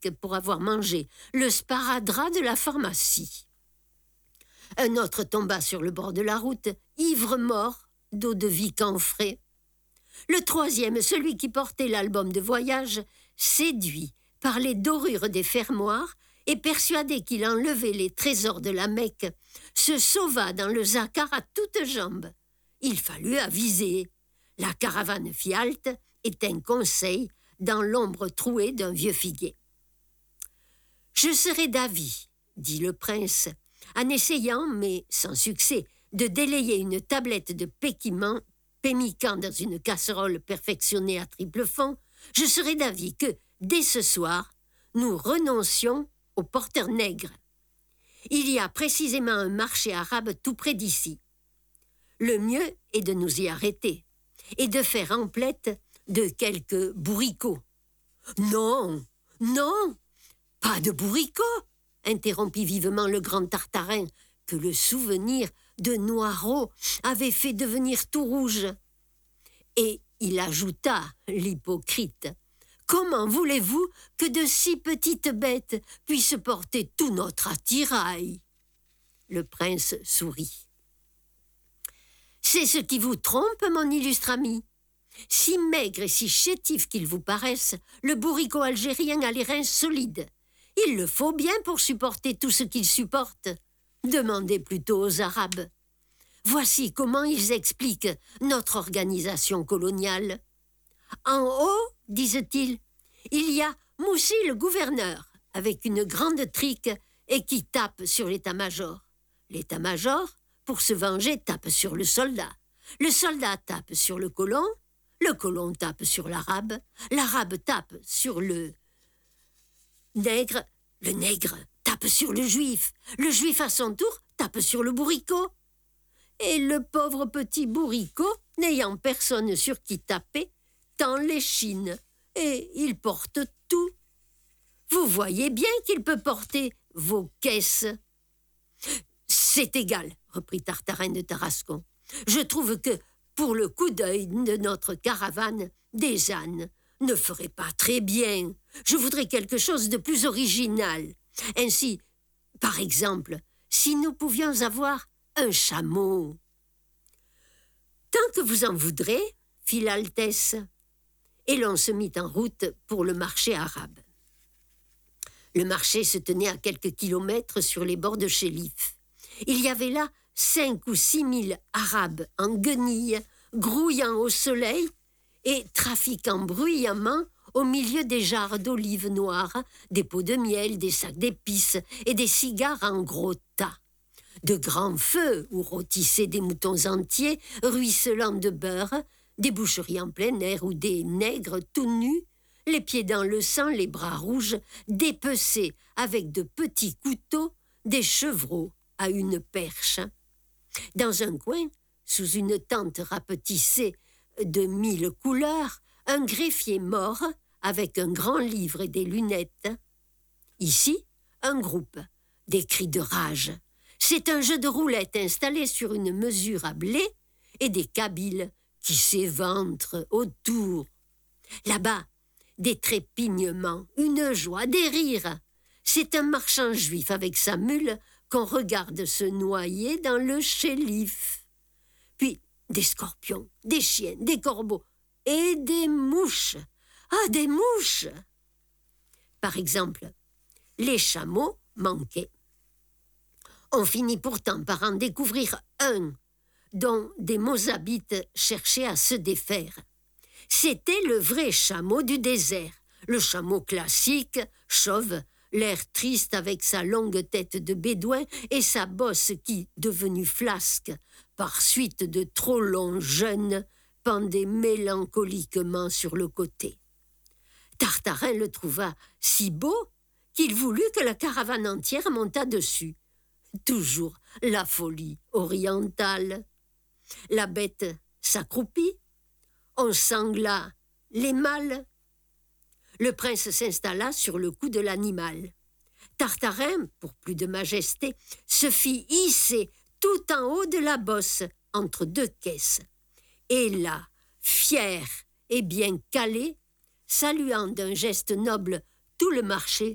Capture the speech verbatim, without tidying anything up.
critique pour avoir mangé le sparadrap de la pharmacie. Un autre tomba sur le bord de la route, ivre-mort, d'eau de vie camphrée. Le troisième, celui qui portait l'album de voyage, séduit par les dorures des fermoirs et persuadé qu'il enlevait les trésors de la Mecque, se sauva dans le zaccar à toutes jambes. Il fallut aviser. La caravane fit halte et tint conseil dans l'ombre trouée d'un vieux figuier. « Je serai d'avis, » dit le prince, en essayant, mais sans succès, de délayer une tablette de pékiment, pémiquant dans une casserole perfectionnée à triple fond. « Je serai d'avis que, dès ce soir, nous renoncions aux porteurs nègres. Il y a précisément un marché arabe tout près d'ici. Le mieux est de nous y arrêter et de faire emplette de quelques bourricots. »« Non, non, pas de bourricots !» interrompit vivement le grand Tartarin, que le souvenir de Noiraud avait fait devenir tout rouge. Et il ajouta, l'hypocrite, « Comment voulez-vous que de si petites bêtes puissent porter tout notre attirail ?» Le prince sourit. « C'est ce qui vous trompe, mon illustre ami. Si maigre et si chétif qu'il vous paraisse, le bourricot algérien a les reins solides. Il le faut bien pour supporter tout ce qu'il supporte. Demandez plutôt aux Arabes. Voici comment ils expliquent notre organisation coloniale. En haut, disent-ils, il y a Moussi le gouverneur, avec une grande trique et qui tape sur l'état-major. L'état-major, pour se venger, tape sur le soldat. Le soldat tape sur le colon, le colon tape sur l'arabe, l'arabe tape sur le nègre, le nègre tape sur le juif, le juif à son tour tape sur le bourricot. Et le pauvre petit bourricot, n'ayant personne sur qui taper, tend l'échine, et il porte tout. Vous voyez bien qu'il peut porter vos caisses. « C'est égal, » reprit Tartarin de Tarascon. « Je trouve que, pour le coup d'œil de notre caravane, des ânes ne ferait pas très bien. Je voudrais quelque chose de plus original. Ainsi, par exemple, si nous pouvions avoir un chameau. »« Tant que vous en voudrez, » fit l'Altesse, et l'on se mit en route pour le marché arabe. Le marché se tenait à quelques kilomètres sur les bords de Chélif. Il y avait là cinq ou six mille Arabes en guenilles, grouillant au soleil et trafiquant bruyamment au milieu des jarres d'olives noires, des pots de miel, des sacs d'épices et des cigares en gros tas. De grands feux où rôtissaient des moutons entiers, ruisselant de beurre, des boucheries en plein air où des nègres tout nus, les pieds dans le sang, les bras rouges, dépecés avec de petits couteaux, des chevreaux à une perche. Dans un coin, sous une tente rapetissée de mille couleurs, un greffier mort avec un grand livre et des lunettes. Ici, un groupe, des cris de rage. C'est un jeu de roulette installé sur une mesure à blé et des Kabyles qui s'éventrent autour. Là-bas, des trépignements, une joie, des rires. C'est un marchand juif avec sa mule qu'on regarde se noyer dans le Chélif. Puis des scorpions, des chiens, des corbeaux et des mouches. Ah, des mouches! Par exemple, les chameaux manquaient. On finit pourtant par en découvrir un dont des Mozabites cherchaient à se défaire. C'était le vrai chameau du désert, le chameau classique, chauve, l'air triste avec sa longue tête de bédouin et sa bosse qui, devenue flasque, par suite de trop longs jeûnes, pendait mélancoliquement sur le côté. Tartarin le trouva si beau qu'il voulut que la caravane entière montât dessus. Toujours la folie orientale. La bête s'accroupit, on sangla les mâles. Le prince s'installa sur le cou de l'animal. Tartarin, pour plus de majesté, se fit hisser tout en haut de la bosse, entre deux caisses. Et là, fier et bien calé, saluant d'un geste noble tout le marché,